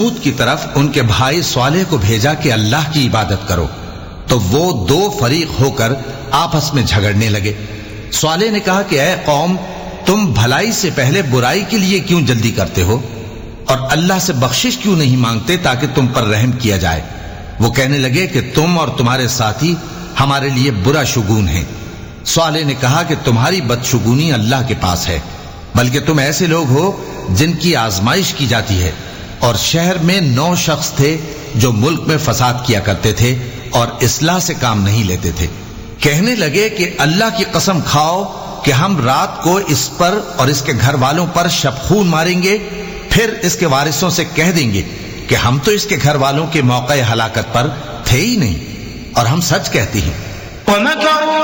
समूद की तरफ उनके भाई स्वालेह को भेजा कि अल्लाह की इबादत करो, तो वो दो फरीक होकर आपस में झगड़ने लगे। स्वालेह ने कहा कि ऐ कौम, तुम भलाई से पहले बुराई के लिए क्यों जल्दी करते हो और अल्लाह से बख्शिश क्यों नहीं मांगते ताकि तुम पर रहम किया जाए। वो कहने लगे कि तुम और तुम्हारे साथी हमारे लिए बुरा शुगुन हैं। स्वालेह ने कहा कि तुम्हारी बदशुगुनी अल्लाह के पास है, बल्कि तुम ऐसे लोग हो जिनकी आजमाइश की जाती है। और शहर में 9 शख्स थे जो मुल्क में फसाद किया करते थे और इस्लाह से काम नहीं लेते थे। कहने लगे कि अल्लाह की कसम खाओ कि हम रात को इस पर और इसके घर वालों पर शबखून मारेंगे, फिर इसके वारिसों से कह देंगे कि हम तो इसके घर वालों के मौके हलाकत पर थे ही नहीं और हम सच कहते हैं।